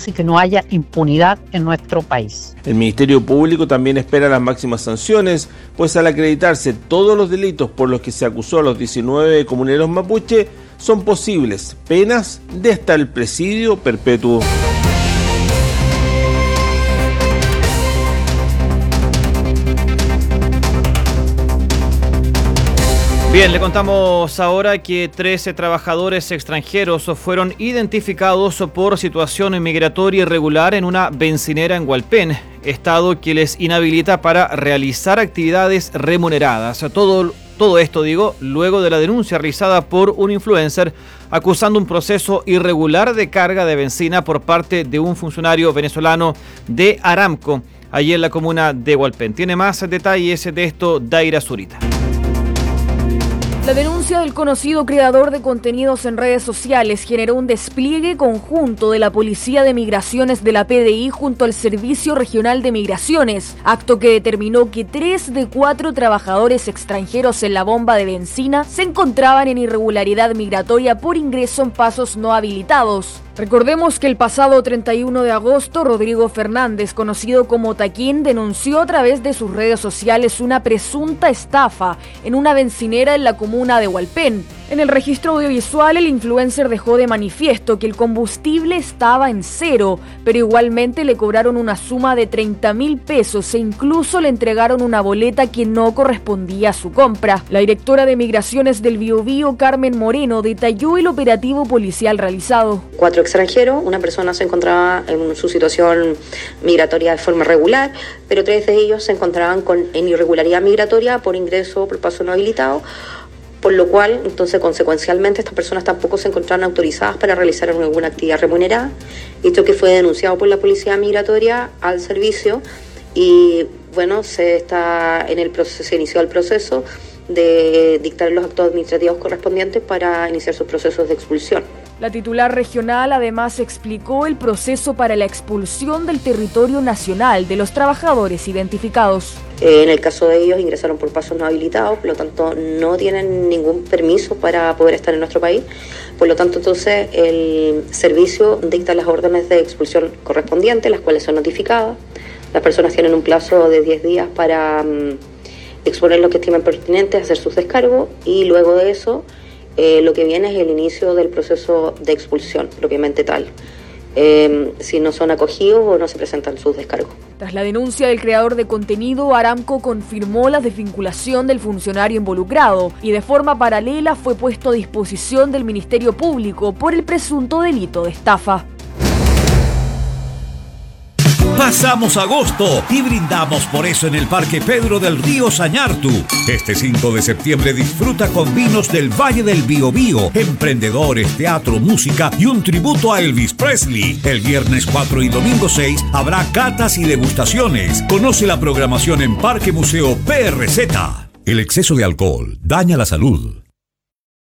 y que no haya impunidad en nuestro país. El Ministerio Público también espera las máximas sanciones, pues al acreditarse todos los delitos por los que se acusó a los 19 comuneros mapuche, son posibles penas de hasta el presidio perpetuo. Bien, le contamos ahora que 13 trabajadores extranjeros fueron identificados por situación migratoria irregular en una bencinera en Hualpén, estado que les inhabilita para realizar actividades remuneradas. Todo esto, luego de la denuncia realizada por un influencer acusando un proceso irregular de carga de benzina por parte de un funcionario venezolano de Aramco, allí en la comuna de Hualpén. Tiene más detalles de esto Daira Zurita. La denuncia del conocido creador de contenidos en redes sociales generó un despliegue conjunto de la Policía de Migraciones de la PDI junto al Servicio Regional de Migraciones, acto que determinó que 3 de 4 trabajadores extranjeros en la bomba de benzina se encontraban en irregularidad migratoria por ingreso en pasos no habilitados. Recordemos que el pasado 31 de agosto, Rodrigo Fernández, conocido como Taquín, denunció a través de sus redes sociales una presunta estafa en una bencinera en la comuna de Hualpén. En el registro audiovisual, el influencer dejó de manifiesto que el combustible estaba en cero, pero igualmente le cobraron una suma de 30.000 pesos e incluso le entregaron una boleta que no correspondía a su compra. La directora de Migraciones del Biobío, Carmen Moreno, detalló el operativo policial realizado. 4 extranjeros, una persona se encontraba en su situación migratoria de forma regular, pero 3 de ellos se encontraban en irregularidad migratoria por ingreso por paso no habilitado, por lo cual, entonces, consecuencialmente, estas personas tampoco se encontraron autorizadas para realizar alguna actividad remunerada. Esto que fue denunciado por la Policía Migratoria al servicio y, bueno, se inició el proceso de dictar los actos administrativos correspondientes para iniciar sus procesos de expulsión. La titular regional además explicó el proceso para la expulsión del territorio nacional de los trabajadores identificados. En el caso de ellos ingresaron por pasos no habilitados, por lo tanto no tienen ningún permiso para poder estar en nuestro país. Por lo tanto, entonces, el servicio dicta las órdenes de expulsión correspondientes, las cuales son notificadas. Las personas tienen un plazo de 10 días para exponer lo que estimen pertinente, hacer sus descargos y luego de eso lo que viene es el inicio del proceso de expulsión, propiamente tal. Si no son acogidos o no se presentan sus descargos. Tras la denuncia del creador de contenido, Aramco confirmó la desvinculación del funcionario involucrado y de forma paralela fue puesto a disposición del Ministerio Público por el presunto delito de estafa. Pasamos agosto y brindamos por eso en el Parque Pedro del Río Sañartu. Este 5 de septiembre disfruta con vinos del Valle del Biobío, emprendedores, teatro, música y un tributo a Elvis Presley. El viernes 4 y domingo 6 habrá catas y degustaciones. Conoce la programación en Parque Museo PRZ. El exceso de alcohol daña la salud.